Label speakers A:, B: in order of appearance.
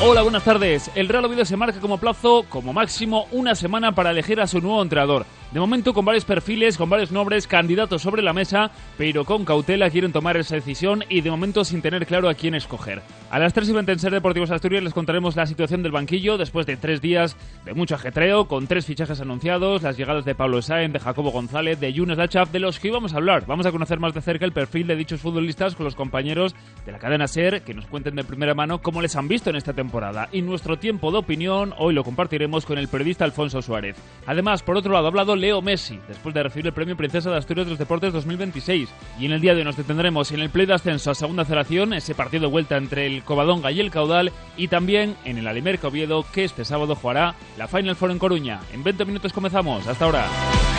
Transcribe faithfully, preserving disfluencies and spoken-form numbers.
A: Hola, buenas tardes. El Real Oviedo se marca como plazo, como máximo, una semana para elegir a su nuevo entrenador. De momento con varios perfiles, con varios nombres, candidatos sobre la mesa, pero con cautela quieren tomar esa decisión y de momento sin tener claro a quién escoger. A las tres y veinte en Ser Deportivos Asturias les contaremos la situación del banquillo después de tres días de mucho ajetreo, con tres fichajes anunciados, las llegadas de Pablo Sáenz, de Jacobo González, de Younes Lachaf, de los que íbamos a hablar. Vamos a conocer más de cerca el perfil de dichos futbolistas con los compañeros de la cadena Ser, que nos cuenten de primera mano cómo les han visto en esta temporada. Y nuestro tiempo de opinión hoy lo compartiremos con el periodista Alfonso Suárez. Además, por otro lado, ha hablado Leo Messi, después de recibir el premio Princesa de Asturias de los Deportes dos mil veintiséis. Y en el día de hoy nos detendremos en el play de ascenso a segunda federación, ese partido de vuelta entre el Covadonga y el Caudal, y también en el Alimerca Oviedo, que este sábado jugará la Final Four en Coruña. En veinte minutos comenzamos. Hasta ahora.